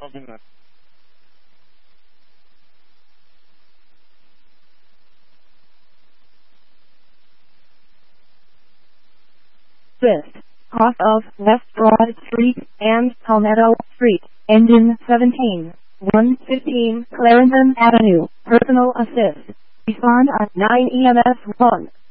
List. Cross of West Broad Street and Palmetto Street, engine 17, 115 Clarendon Avenue, personal assist. Respond at 9 EMS 1.